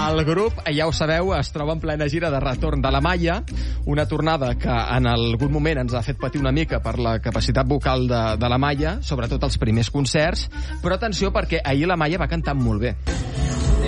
El grup, ja ho sabeu, es troba en plena gira de retorn de la Malla, una tornada que en algun moment ens ha fet patir una mica per la capacitat vocal de la Malla, sobretot els primers concerts, però atenció perquè ahir la Malla va cantar molt bé.